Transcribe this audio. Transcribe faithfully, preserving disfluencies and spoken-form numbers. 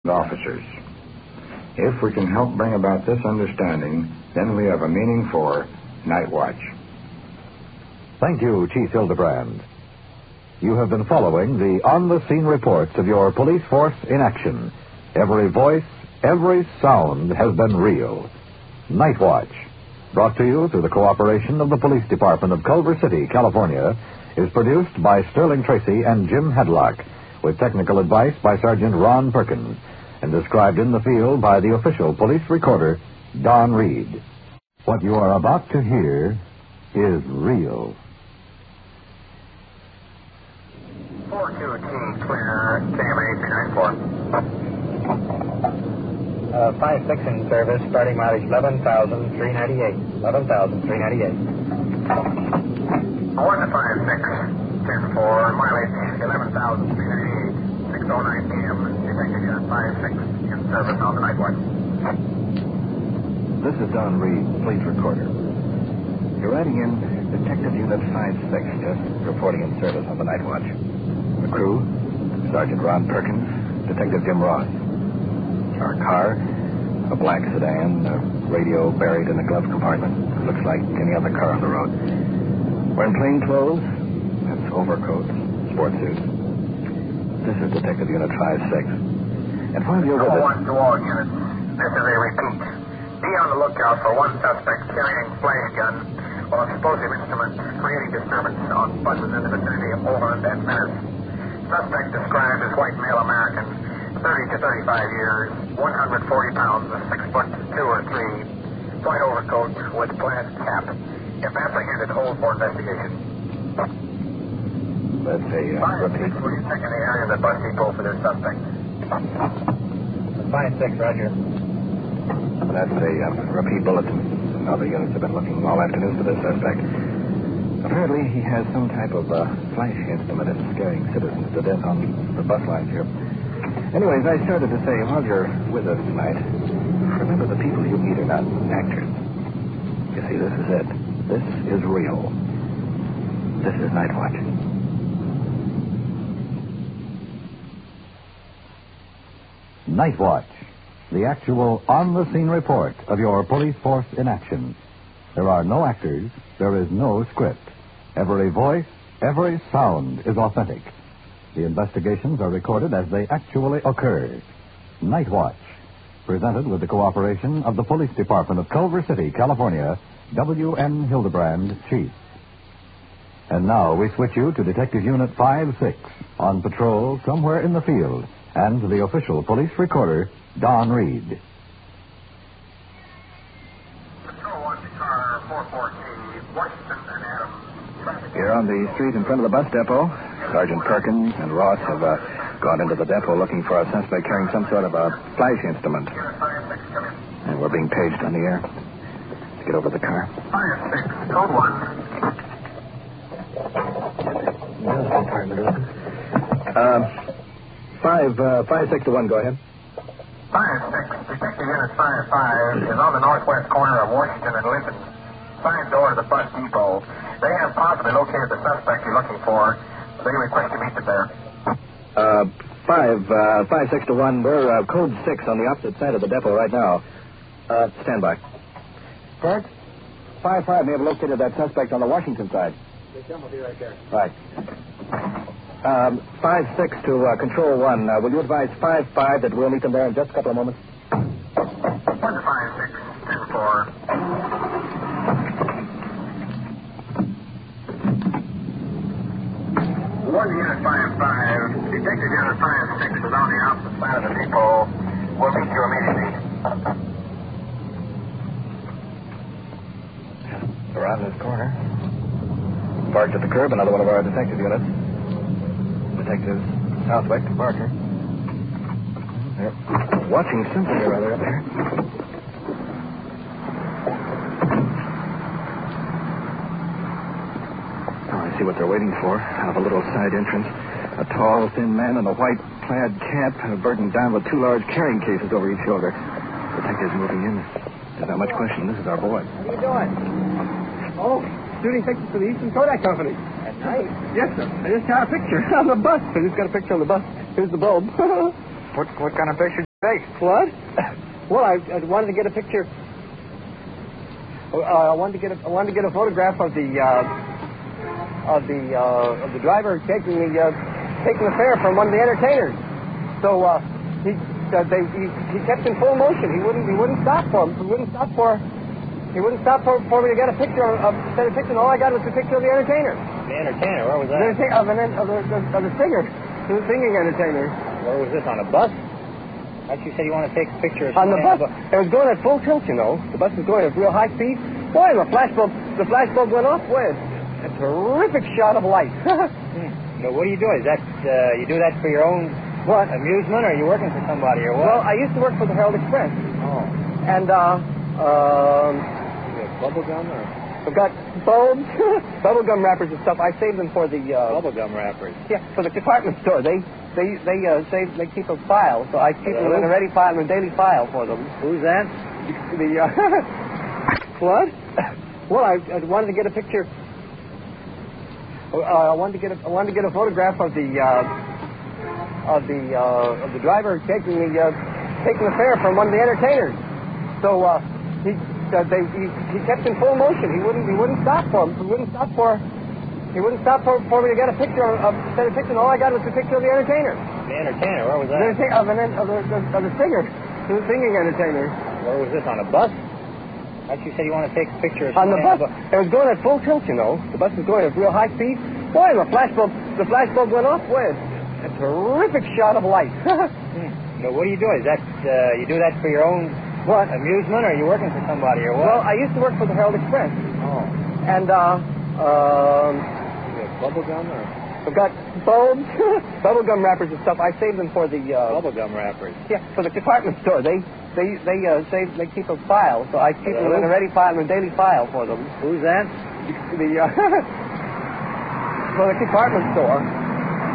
officers. If we can help bring about this understanding, then we have a meaning for Night Watch. Thank you, Chief Hildebrand. You have been following the on-the-scene reports of your police force in action. Every voice, every sound has been real. Night Watch, brought to you through the cooperation of the Police Department of Culver City, California, is produced by Sterling Tracy and Jim Hedlock, with technical advice by Sergeant Ron Perkins, and described in the field by the official police recorder, Don Reed. What you are about to hear is real. four two T, clear, K M A three nine four. Uh, five six in service, starting mileage eleven thousand three ninety-eight. eleven thousand three ninety-eight. one to five six, ten four, mileage eleven thousand three ninety-eight. six oh nine P M, Detective Unit five six in service on the Night Watch. This is Don Reed, police recorder. You're writing in Detective Unit five six, just reporting in service on the Night Watch. The crew, Sergeant Ron Perkins, Detective Jim Ross. Our car, a black sedan, a radio buried in the glove compartment. It looks like any other car on the road. We're in plain clothes. That's overcoats, sport suits. This is Detective Unit five six. And while you're with us... one to all units. This is a repeat. Be on the lookout for one suspect carrying flash gun or explosive instruments creating disturbance on buses in the vicinity of Oland and Menace. Suspect described as white male American, thirty to thirty-five years, one hundred forty pounds, six foot two or three, white overcoat with plaid cap. If apprehended, hold for investigation. Let's say, uh, Five repeat. six, will you check in the area of the bus depot for this suspect? five six, Roger. That's a uh, repeat bulletin. Other units have been looking all afternoon for this suspect. Apparently, he has some type of uh, flash instrument and scaring citizens to death on the bus lines here. Anyways, I started to say, while you're with us tonight, remember the people you meet are not actors. You see, this is it. This is real. This is Night Watch. Night Watch, the actual on-the-scene report of your police force in action. There are no actors. There is no script. Every voice, every sound is authentic. The investigations are recorded as they actually occur. Night Watch, presented with the cooperation of the Police Department of Culver City, California, W N Hildebrand, Chief. And now we switch you to Detective Unit five six, on patrol somewhere in the field, and to the official police recorder, Don Reed. Patrol one to car four four T, Washington and Adams. Here on the street in front of the bus depot, Sergeant Perkins and Ross have uh, gone into the depot looking for a suspect carrying some sort of a flash instrument. Unit five six, come in. And we're being paged on the air. Let's get over to the car. five six, code one. Uh, five, uh, five, six to one, go ahead. five six, Detective Unit five five is on the northwest corner of Washington and Lincoln. Side door of the bus depot. They have possibly located the suspect you're looking for. They request you meet them there. Uh, five, uh, five, six to one. We're uh, code six on the opposite side of the depot right now. Uh, stand by. Kirk, five five may have located that suspect on the Washington side. We'll be right there. Right. Um, five six to uh, control one. Uh, will you advise five five that we'll meet them there in just a couple of moments? one to five six, ten four. One Unit five five, Detective Unit five six is on the opposite side of the depot. We'll meet you immediately. Around this corner. Parked at the curb, another one of our detective units. Detective Southwick, Barker. They're watching something or other up there. Oh, I see what they're waiting for. Out of a little side entrance. A tall, thin man in a white plaid cap, burdened down with two large carrying cases over each shoulder. Detective's moving in. There's not much question. This is our boy. What are you doing? Oh, shooting pictures for the Eastern Kodak Company. At night? Yes, sir. I just got a picture on the bus. I just got a picture on the bus. Here's the bulb. What, what kind of picture Thanks, Claude. Well, I, I wanted to get a picture. Uh, I wanted to get a, I wanted to get a photograph of the uh, of the uh, of the driver taking the uh, taking the fare from one of the entertainers. So uh, he, uh, they, he he kept in full motion. He wouldn't he wouldn't stop for him. He wouldn't stop for he wouldn't stop for, for me to get a picture of get a picture. And all I got was a picture of the entertainer. The entertainer? Where was that? The entertainer, of, an, of, the, of the singer, the singing entertainer. Where was this, on a bus? I thought you said you want to take a picture of On the bus. bu- It was going at full tilt, you know. The bus was going at real high speed. Boy, the flash bulb, the flash bulb went off. Boy, a terrific shot of light. hmm. So what do you do? Is that, uh, you do that for your own What? amusement, or are you working for somebody, or what? Well, I used to work for the Herald Express. Oh. And, uh, um, Bubble gum or? I've got bulbs, bubble gum wrappers and stuff. I saved them for the, uh... Bubble gum wrappers. Yeah, for the department store. They, they, they, uh, save, they keep a file, so I keep them in a ready file, in a daily file for them. Who's that? The, uh... What? Well, I, I wanted to get a picture. Uh, I wanted to get a, I wanted to get a photograph of the, uh, of the, uh, of the driver taking the, uh, taking the fare from one of the entertainers. So, uh, he, uh, they, he, he kept in full motion. He wouldn't, he wouldn't stop for him. He wouldn't stop for, he wouldn't stop for, for me to get a picture of, get a picture, and all I got was a picture of the entertainer. The entertainer? Where was The that? entertainer, of, an, of, the, of the singer, the singing entertainer. Where was this, on a bus? I thought you said you want to take a picture of On the bus. bu- It was going at full tilt, you know. The bus was going at real high speed. Boy, the flash bulb, the flash bulb went off. Boy, a terrific shot of light. hmm. So what do you do? Is that, uh, you do that for your own What? amusement, or are you working for somebody, or what? Well, I used to work for the Herald Express. Oh. And, uh, um... Bubble gum or? I've got bulbs, bubble gum wrappers and stuff. I saved them for the, uh... Bubble gum wrappers. Yeah, for the department store. They, they, they, uh, save, they keep a file, so I keep them in a ready file, in a daily file for them. Who's that? The, uh... for the department store.